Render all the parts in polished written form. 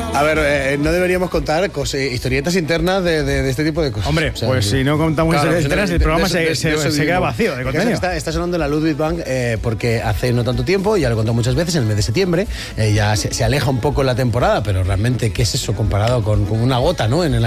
A ver, no deberíamos contar historietas internas de este tipo de cosas. Hombre, o sea, pues si no contamos historietas internas, el programa se queda vacío de contenido. Está sonando la Ludwig Bank porque hace no tanto tiempo, ya lo he contado muchas veces, en el mes de septiembre, ya se aleja un poco la temporada, pero realmente, ¿qué es eso comparado con una gota, ¿no? En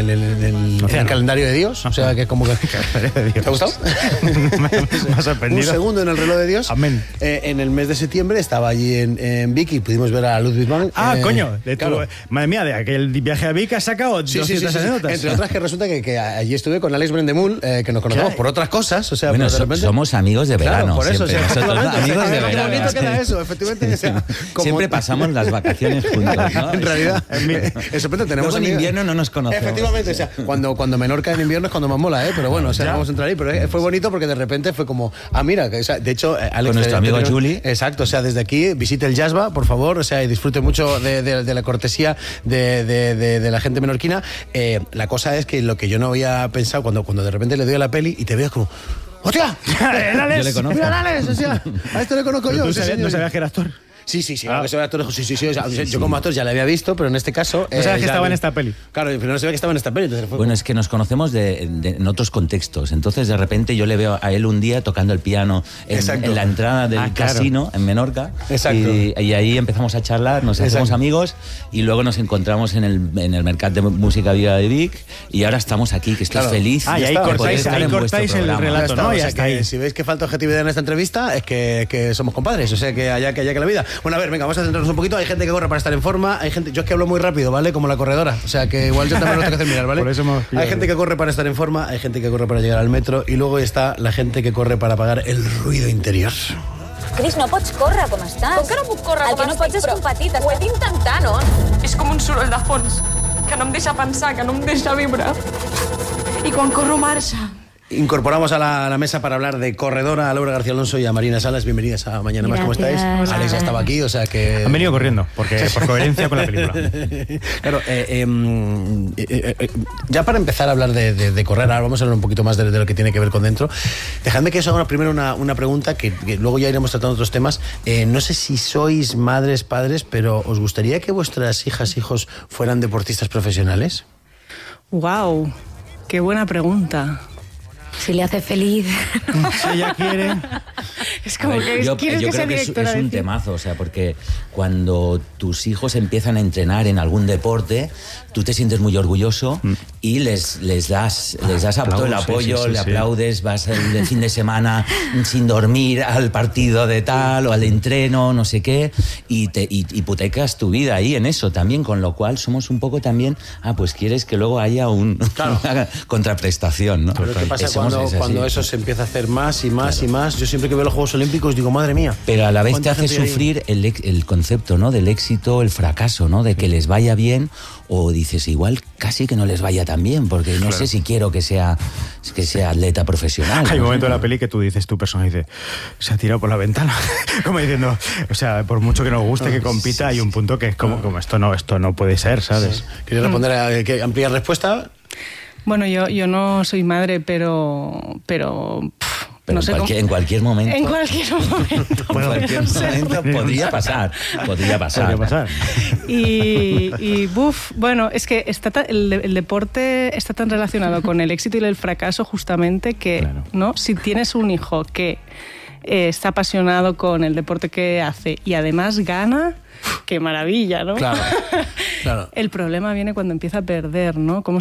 el calendario de Dios. O sea, que es como que... ¿Te ha gustado? Me ha sorprendido. Un segundo en el reloj de Dios. Amén. En el mes de septiembre estaba allí en Vic y pudimos ver a Ludwig Bank. Coño, claro. Madre mía, de aquel viaje a Vic has sacado 200 anécdotas. Entre otras que resulta que allí estuve con Alex Brendemul, que nos conocemos por otras cosas. O sea, bueno, de repente... somos amigos de verano. Claro, por eso, siempre. Nosotros, amigos de verano. Qué bonito queda eso, efectivamente. O sea, siempre pasamos las vacaciones juntos, ¿no? En realidad, tenemos en invierno no nos conocemos. Efectivamente, o sea, cuando Menorca en invierno es cuando más mola, pero bueno, o sea, vamos a entrar ahí. Pero fue bonito porque de repente fue como, mira, o sea, de hecho, Alex... Con nuestro amigo Juli. Exacto, o sea, desde aquí visite el Jasba, por favor, o sea, y disfrute mucho de la cortesía de la gente menorquina. La cosa es que lo que yo no había pensado cuando de repente le doy a la peli y te veo como... ¡Hostia! Yo le conozco. ¡Mira, Alex! O sea, a esto le conozco yo. ¿No sabías que era actor? Sí, que soy actor. Sí. O sea, yo como actor ya le había visto, pero en este caso... No sabes que estaba en esta peli. Claro, pero no sabía que estaba en esta peli. Entonces bueno, es que nos conocemos en otros contextos. Entonces, de repente, yo le veo a él un día tocando el piano en la entrada del casino en Menorca. Exacto. Y ahí empezamos a charlar, nos hacemos amigos y luego nos encontramos en el Mercat de Música Viva de Vic y ahora estamos aquí, que estoy feliz. Y ahí cortáis el relato, ¿no? O sea, que si veis que falta objetividad en esta entrevista, es que somos compadres. O sea, que haya que la vida. Bueno, a ver, venga, vamos a centrarnos un poquito. Hay gente que corre para estar en forma, hay gente... Yo es que hablo muy rápido, ¿vale? Como la corredora. O sea, que igual yo también lo tengo que hacer mirar, ¿vale? Por eso hay gente que corre para estar en forma, hay gente que corre para llegar al metro y luego está la gente que corre para apagar el ruido interior. Cris, no pots córrer com estàs. Com que no puc córrer com estic? El que no pots és competir. Ho he d'intentar, no? És com un soroll de fons que no em deixa pensar, que no em deixa viure. I quan corro marxa. Incorporamos a la mesa para hablar de corredora a Laura García Alonso y a Marina Salas. Bienvenidas a Mañana Más. ¿Cómo estáis? Alex ya estaba aquí, o sea que... Han venido corriendo, por coherencia con la película. Claro, ya para empezar a hablar de correr, ahora vamos a hablar un poquito más de lo que tiene que ver con dentro. Dejadme que os haga primero una pregunta que luego ya iremos tratando otros temas. No sé si sois madres, padres, pero ¿os gustaría que vuestras hijos fueran deportistas profesionales? ¡Wow! ¡Qué buena pregunta! Si le hace feliz. Si ella quiere. Es como que yo quieres que sea creo que directora. es un temazo, o sea, porque cuando tus hijos empiezan a entrenar en algún deporte, tú te sientes muy orgulloso y les das todo el apoyo, le aplaudes, vas el fin de semana sin dormir al partido de tal o al entreno, no sé qué, y hipotecas tu vida ahí en eso también, con lo cual somos un poco también, pues quieres que luego haya una contraprestación, ¿no? Pero ¿qué pasa cuando eso se empieza a hacer más y más y más? Yo siempre que veo los Juegos Olímpicos digo, madre mía. Pero a la vez te hace sufrir el concepto, ¿no? Del éxito, el fracaso, ¿no? De que les vaya bien, o dices, igual casi que no les vaya tan bien, porque no sé si quiero que sea atleta profesional. Hay un momento de la peli que tú dices, tu personaje dice, se ha tirado por la ventana. Como diciendo, o sea, por mucho que nos guste que compita, hay un punto que es como esto no puede ser, ¿sabes? Sí. ¿Quieres responder a ampliar respuesta? Bueno, yo no soy madre, pero no sé en cualquier momento. En cualquier momento. En cualquier momento podría pasar. Bueno, es que el deporte está tan relacionado con el éxito y el fracaso justamente que, claro, ¿no? Si tienes un hijo que está apasionado con el deporte que hace y además gana, qué maravilla, ¿no? Claro. El problema viene cuando empieza a perder, ¿no? ¿Cómo